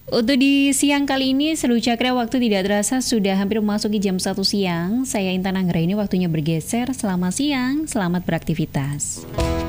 Untuk di siang kali ini, Seru Cakra waktu tidak terasa sudah hampir memasuki jam 1 siang. Saya Intan Anggra ini waktunya bergeser. Selamat siang, selamat beraktivitas.